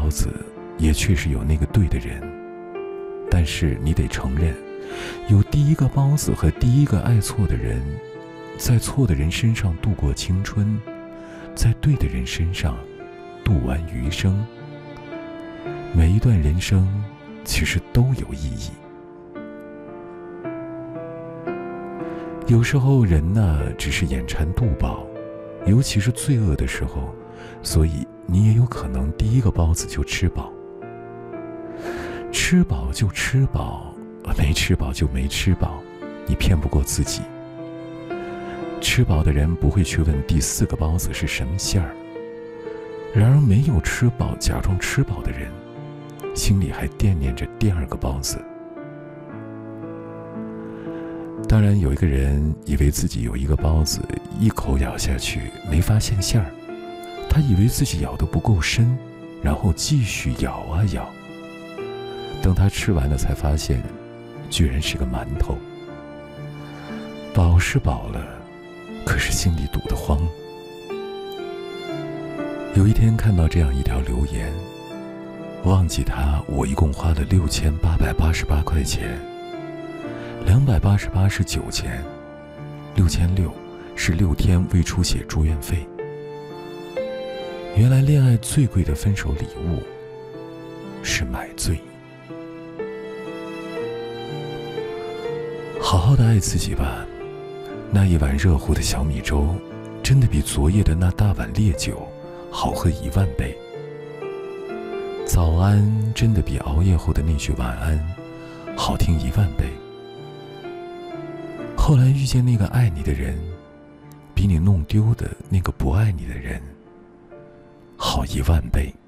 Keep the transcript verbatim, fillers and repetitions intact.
包子，也确实有那个对的人，但是你得承认，有第一个包子和第一个爱错的人，在错的人身上度过青春，在对的人身上度完余生。每一段人生其实都有意义。有时候人呢，只是眼馋肚饱，尤其是罪恶的时候，所以你也有可能第一个包子就吃饱。吃饱就吃饱，没吃饱就没吃饱，你骗不过自己。吃饱的人不会去问第四个包子是什么馅儿，然而没有吃饱假装吃饱的人，心里还惦念着第二个包子。当然有一个人以为自己有一个包子，一口咬下去没发现馅儿，他以为自己咬得不够深，然后继续咬啊咬，等他吃完了才发现居然是个馒头。饱是饱了，可是心里堵得慌。有一天看到这样一条留言，忘记他，我一共花了六千八百八十八块钱，两百八十八是酒钱，六千六是六天胃出血住院费。原来恋爱最贵的分手礼物是买醉。好好的爱自己吧，那一碗热乎的小米粥，真的比昨夜的那大碗烈酒好喝一万倍。早安真的比熬夜后的那句晚安好听一万倍。后来遇见那个爱你的人，比你弄丢的那个不爱你的人好一万倍。